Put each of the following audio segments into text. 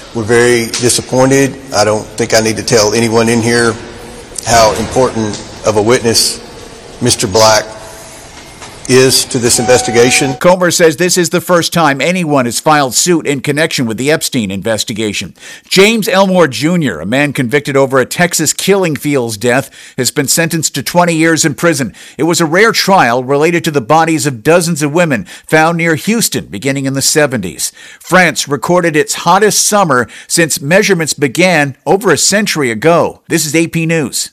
We're very disappointed. I don't think I need to tell anyone in here how important of a witness Mr. Black is to this investigation. Comer says this is the first time anyone has filed suit in connection with the Epstein investigation. James Elmore Jr., a man convicted over a Texas killing field's death, has been sentenced to 20 years in prison. It was a rare trial related to the bodies of dozens of women found near Houston beginning in the 70s. France recorded its hottest summer since measurements began over a century ago. This is AP News.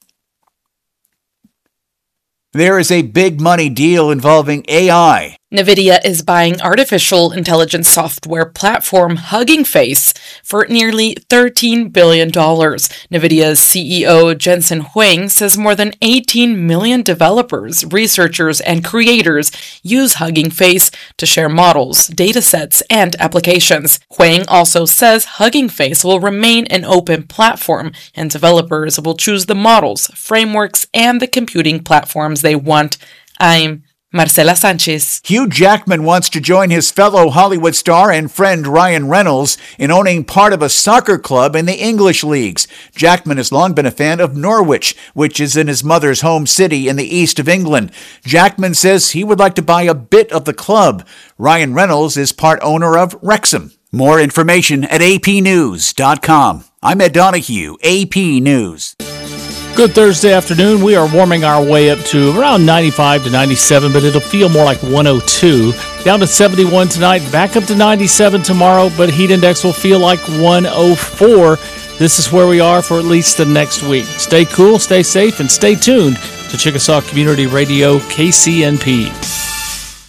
There is a big money deal involving AI. NVIDIA is buying artificial intelligence software platform Hugging Face for nearly $13 billion. NVIDIA's CEO Jensen Huang says more than 18 million developers, researchers, and creators use Hugging Face to share models, datasets, and applications. Huang also says Hugging Face will remain an open platform, and developers will choose the models, frameworks, and the computing platforms they want. I'm Marcela Sanchez. Hugh Jackman wants to join his fellow Hollywood star and friend Ryan Reynolds in owning part of a soccer club in the English leagues. Jackman has long been a fan of Norwich, which is in his mother's home city in the east of England. Jackman says he would like to buy a bit of the club. Ryan Reynolds is part owner of Wrexham. More information at apnews.com. I'm Ed Donahue, AP News. Good Thursday afternoon. We are warming our way up to around 95 to 97, but it'll feel more like 102. Down to 71 tonight, back up to 97 tomorrow, but heat index will feel like 104. This is where we are for at least the next week. Stay cool, stay safe, and stay tuned to Chickasaw Community Radio, KCNP.